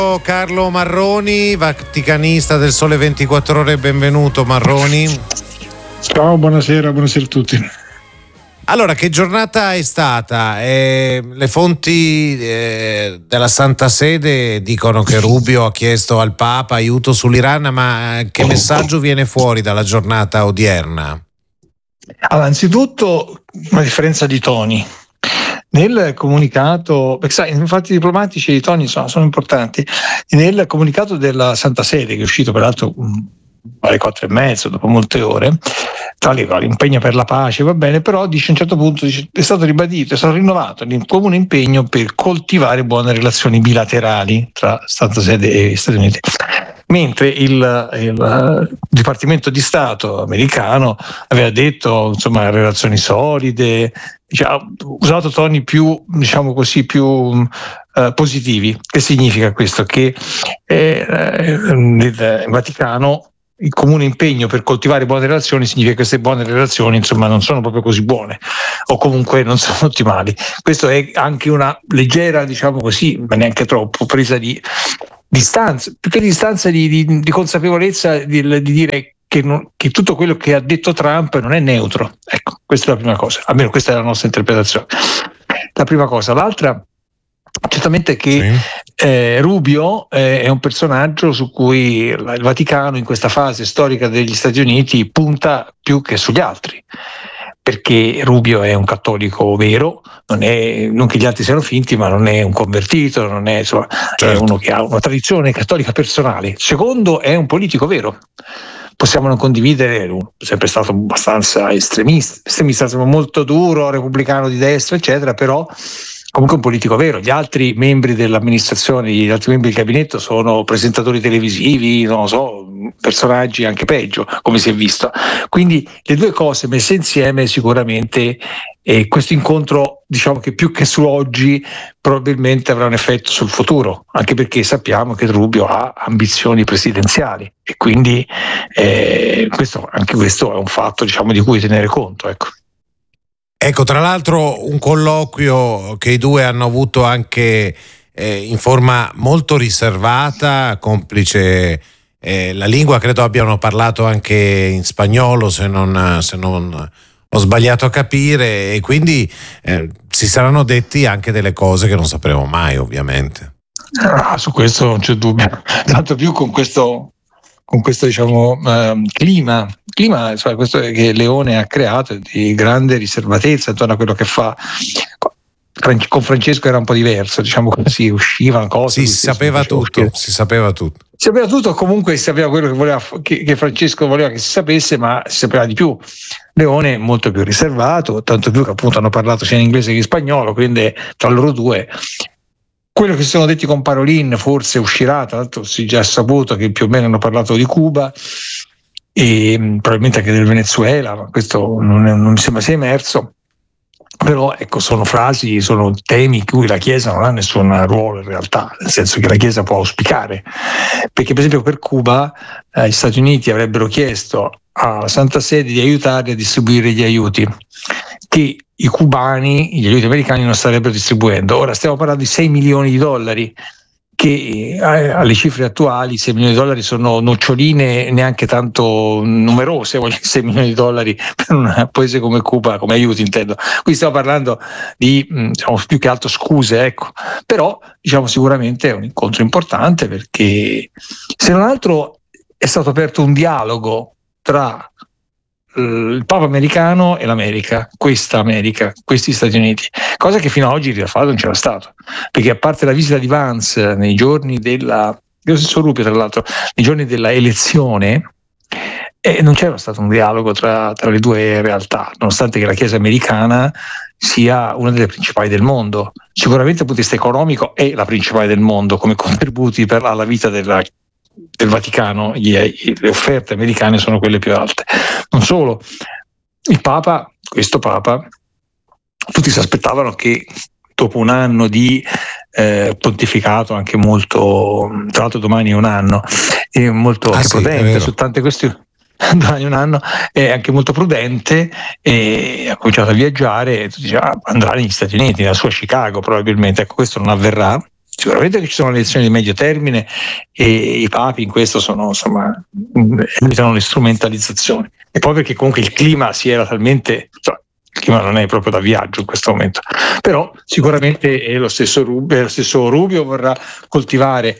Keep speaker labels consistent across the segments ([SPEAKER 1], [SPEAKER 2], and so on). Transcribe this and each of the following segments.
[SPEAKER 1] Carlo Marroni, vaticanista del Sole 24 Ore, benvenuto Marroni.
[SPEAKER 2] Ciao, buonasera a tutti.
[SPEAKER 1] Allora, che giornata è stata? Le fonti della Santa Sede dicono che Rubio ha chiesto al Papa aiuto sull'Iran, ma che messaggio viene fuori dalla giornata odierna?
[SPEAKER 2] Allora, anzitutto una differenza di toni. Nel comunicato, perché sai, infatti i diplomatici i toni sono importanti. Nel comunicato della Santa Sede, che è uscito peraltro alle 4:30, dopo molte ore, tale l'impegno per la pace, va bene, però dice a un certo punto è stato ribadito, è stato rinnovato il comune impegno per coltivare buone relazioni bilaterali tra Santa Sede e Stati Uniti. Mentre il Dipartimento di Stato americano aveva detto, insomma, relazioni solide, ha usato toni più, diciamo così, più positivi. Che significa questo? Che nel Vaticano il comune impegno per coltivare buone relazioni significa che queste buone relazioni, insomma, non sono proprio così buone o comunque non sono ottimali. Questo è anche una leggera, diciamo così, ma neanche troppo, presa di distanza, più che distanza di consapevolezza di dire che tutto quello che ha detto Trump non è neutro. Ecco, questa è la prima cosa, almeno questa è la nostra interpretazione. La prima cosa. L'altra, certamente che Rubio è un personaggio su cui il Vaticano in questa fase storica degli Stati Uniti punta più che sugli altri, perché Rubio è un cattolico vero, non che gli altri siano finti, ma non è un convertito, non è, insomma, certo. È uno che ha una tradizione cattolica personale. Secondo, è un politico vero. Possiamo non condividere, è sempre stato abbastanza estremista, molto duro, repubblicano di destra, eccetera, però comunque un politico vero. Gli altri membri dell'amministrazione, gli altri membri del gabinetto sono presentatori televisivi, non lo so, personaggi anche peggio, come si è visto. Quindi le due cose messe insieme sicuramente questo incontro, diciamo che più che su oggi probabilmente avrà un effetto sul futuro, anche perché sappiamo che Rubio ha ambizioni presidenziali e quindi anche questo è un fatto, diciamo, di cui tenere conto, ecco.
[SPEAKER 1] Ecco, tra l'altro un colloquio che i due hanno avuto anche in forma molto riservata, complice la lingua, credo abbiano parlato anche in spagnolo, se non ho sbagliato a capire, e quindi si saranno detti anche delle cose che non sapremo mai, ovviamente.
[SPEAKER 2] Su questo non c'è dubbio, tanto più con questo diciamo clima, insomma, questo che Leone ha creato di grande riservatezza intorno a quello che fa. Con Francesco era un po' diverso, diciamo così, uscivano cose.
[SPEAKER 1] Si sapeva tutto,
[SPEAKER 2] comunque si sapeva quello che voleva, che Francesco voleva che si sapesse, ma si sapeva di più. Leone è molto più riservato, tanto più che appunto hanno parlato sia in inglese che in spagnolo, quindi tra loro due quello che si sono detti con Parolin forse uscirà, tra l'altro si è già saputo che più o meno hanno parlato di Cuba e probabilmente anche del Venezuela, ma questo non mi sembra sia emerso. Però ecco, sono frasi, sono temi in cui la Chiesa non ha nessun ruolo in realtà, nel senso che la Chiesa può auspicare, perché per esempio per Cuba gli Stati Uniti avrebbero chiesto alla Santa Sede di aiutarli a distribuire gli aiuti che i cubani, gli aiuti americani non starebbero distribuendo. Ora stiamo parlando di $6 milioni, che alle cifre attuali $6 milioni sono noccioline neanche tanto numerose, $6 milioni per un paese come Cuba, come aiuti intendo. Qui stiamo parlando di diciamo, più che altro scuse, ecco. Però diciamo sicuramente è un incontro importante, perché se non altro è stato aperto un dialogo tra il Papa americano e l'America, questi Stati Uniti, cosa che fino ad oggi in realtà non c'era stato, perché a parte la visita di Vance nei giorni dello stesso Rubio tra l'altro, nei giorni della elezione, non c'era stato un dialogo tra le due realtà, nonostante che la Chiesa americana sia una delle principali del mondo, sicuramente dal punto di vista economico è la principale del mondo come contributi alla vita del Vaticano, le offerte americane sono quelle più alte. Non solo, questo Papa, tutti si aspettavano che dopo un anno di pontificato, anche molto, tra l'altro domani è un anno, è molto prudente su tante questioni. Domani un anno è anche molto prudente e ha cominciato a viaggiare e andrà negli Stati Uniti, nella sua Chicago probabilmente. Ecco, questo non avverrà. Sicuramente che ci sono le elezioni di medio termine e i papi in questo sono, insomma, evitano le strumentalizzazioni, e poi perché comunque il clima si era talmente, il clima non è proprio da viaggio in questo momento, però sicuramente è lo stesso Rubio vorrà coltivare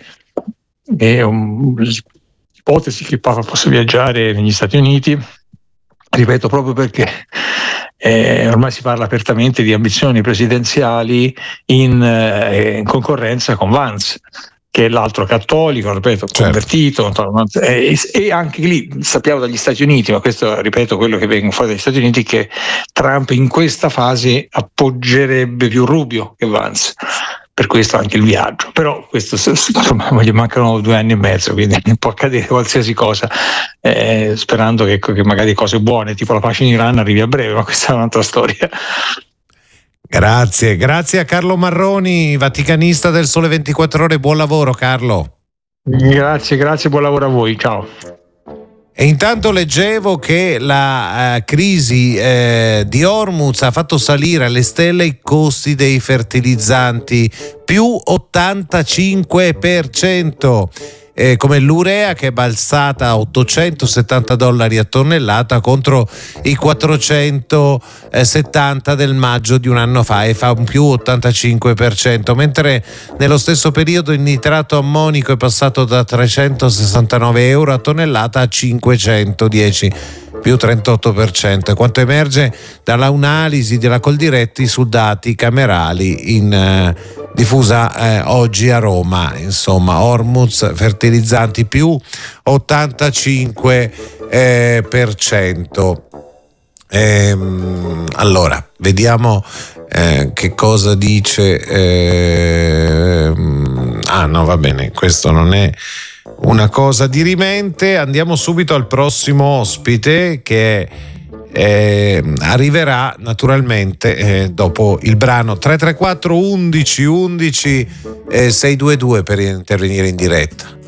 [SPEAKER 2] l'ipotesi che il Papa possa viaggiare negli Stati Uniti, ripeto, proprio perché ormai si parla apertamente di ambizioni presidenziali in concorrenza con Vance, che è l'altro cattolico, ripeto, convertito, e anche lì sappiamo dagli Stati Uniti, ma questo, ripeto, quello che vengono fuori dagli Stati Uniti, che Trump in questa fase appoggerebbe più Rubio che Vance. Per questo anche il viaggio, però questo, insomma, gli mancano 2 anni e mezzo, quindi può accadere qualsiasi cosa, sperando che magari cose buone tipo la pace in Iran arrivi a breve, ma questa è un'altra storia.
[SPEAKER 1] Grazie a Carlo Marroni, vaticanista del Sole 24 Ore. Buon lavoro, Carlo.
[SPEAKER 2] Grazie, buon lavoro a voi, ciao.
[SPEAKER 1] E intanto leggevo che la crisi di Hormuz ha fatto salire alle stelle i costi dei fertilizzanti, più 85%, come l'urea, che è balzata a $870 a tonnellata contro i 470 del maggio di un anno fa, e fa un più 85%, mentre nello stesso periodo il nitrato ammonico è passato da €369 a tonnellata a 510, più 38%, quanto emerge dalla un'analisi della Coldiretti su dati camerali diffusa oggi a Roma. Insomma, Hormuz, fertilizzanti più 85%. Allora, vediamo che cosa dice. No, va bene, questo non è una cosa dirimente. Andiamo subito al prossimo ospite, che arriverà naturalmente dopo il brano. 334 11 11 622 per intervenire in diretta.